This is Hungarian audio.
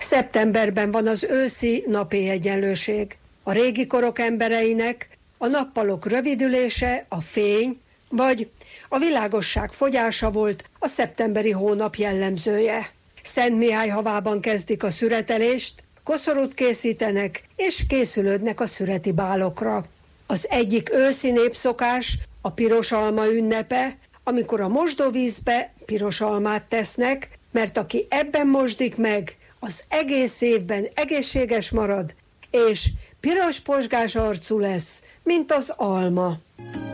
Szeptemberben van az őszi napi egyenlőség. A régi korok embereinek a nappalok rövidülése, a fény, vagy a világosság fogyása volt a szeptemberi hónap jellemzője. Szentmihályhavában kezdik a szüretelést, koszorút készítenek és készülődnek a szüreti bálokra. Az egyik őszi népszokás a piros alma ünnepe, amikor a mosdóvízbe piros almát tesznek, mert aki ebben mosdik meg, az egész évben egészséges marad, és piros posgás arcú lesz, mint az alma.